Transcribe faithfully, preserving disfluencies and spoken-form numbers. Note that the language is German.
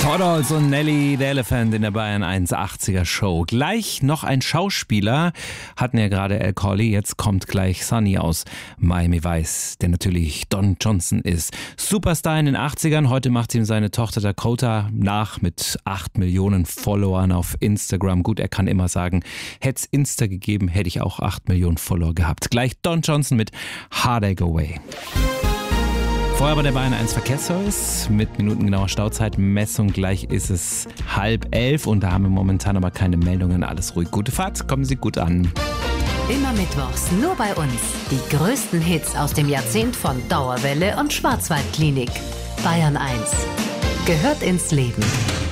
Toddles und Nelly the Elephant in der Bayern eins achtziger Show. Gleich noch ein Schauspieler, hatten ja gerade Al Colley, jetzt kommt gleich Sonny aus Miami Vice, der natürlich Don Johnson ist. Superstar in den achtzigern, heute macht ihm seine Tochter Dakota nach mit acht Millionen Followern auf Instagram. Gut, er kann immer sagen, hätte es Insta gegeben, hätte ich auch acht Millionen Follower gehabt. Gleich Don Johnson mit Heartache Away. Vorher bei der Bayern eins Verkehrsservice mit minutengenauer Stauzeitmessung. Gleich ist es halb elf und da haben wir momentan aber keine Meldungen. Alles ruhig. Gute Fahrt, kommen Sie gut an. Immer mittwochs, nur bei uns. Die größten Hits aus dem Jahrzehnt von Dauerwelle und Schwarzwaldklinik. Bayern eins gehört ins Leben.